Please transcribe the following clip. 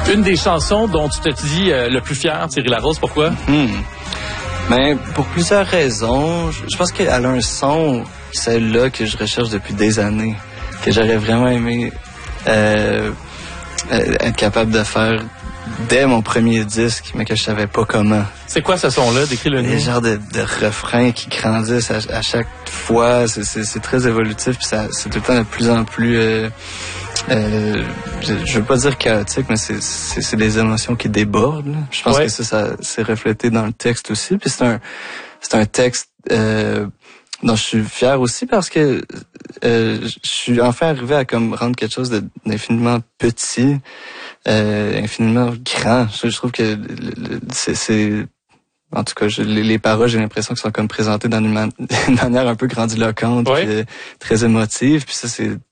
Une des chansons dont tu te dis le plus fier, Thierry Larose, pourquoi? Ben, pour plusieurs raisons. Je pense qu'elle a un son, celle-là, que je recherche depuis des années, que j'aurais vraiment aimé être capable de faire dès mon premier disque, mais que je savais pas comment. C'est quoi ce son-là? Décris-le nous. Les genres de refrains qui grandissent à chaque fois. C'est très évolutif, puis c'est tout le temps de plus en plus... je veux pas dire chaotique, mais c'est des émotions qui débordent, là. Je pense que ça s'est reflété dans le texte aussi. Puis c'est un texte dont je suis fier aussi parce que je suis enfin arrivé à comme rendre quelque chose d'infiniment petit, infiniment grand. Je trouve que c'est en tout cas, les paroles, j'ai l'impression qu'elles sont comme présentées d'une manière un peu grandiloquente, puis, très émotive. Puis ça, c'est